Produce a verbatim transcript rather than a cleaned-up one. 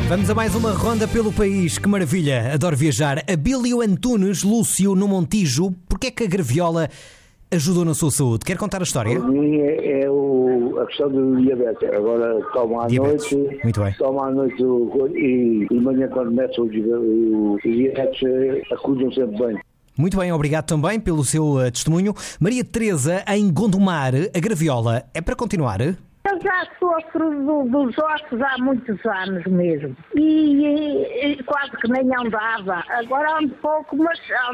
Vamos a mais uma ronda pelo país. Que maravilha, adoro viajar. Abílio Antunes Lúcio, no Montijo. Porquê é que a graviola ajudou na sua saúde? Quer contar a história? Para mim é, é o, a questão do diabetes. Agora toma à Diabetes. noite, Muito bem. toma à noite o, e de manhã quando mexe o, o, o diabetes acudam sempre bem. Muito bem, obrigado também pelo seu uh, testemunho. Maria Teresa, em Gondomar, a graviola é para continuar? Eu já sofro do, dos ossos há muitos anos mesmo. E, e, e quase que nem andava. Agora ando pouco, mas